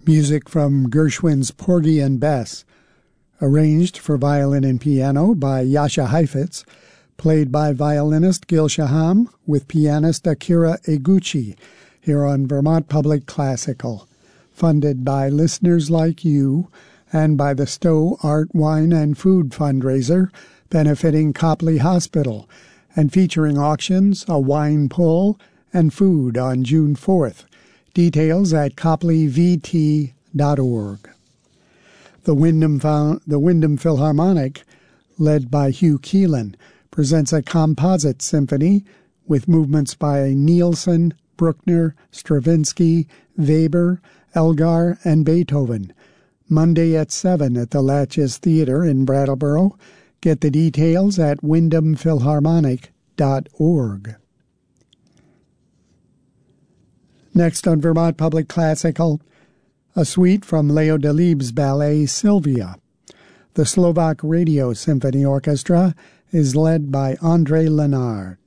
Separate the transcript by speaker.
Speaker 1: Music from Gershwin's Porgy and Bess, arranged for violin and piano by Jascha Heifetz, played by violinist Gil Shaham with pianist Akira Eguchi, here on Vermont Public Classical, funded by listeners like you and by the Stowe Art, Wine, and Food fundraiser benefiting Copley Hospital, and featuring auctions, a wine pull, and food on June 4th. Details at copleyvt.org. The Windham Philharmonic, led by Hugh Keelan, presents a composite symphony with movements by Nielsen, Bruckner, Stravinsky, Weber, Elgar, and Beethoven. Monday at 7 at the Latches Theater in Brattleboro. Get the details at windhamphilharmonic.org. Next on Vermont Public Classical, a suite from Leo Delibes' ballet Sylvia. The Slovak Radio Symphony Orchestra is led by André Lenard.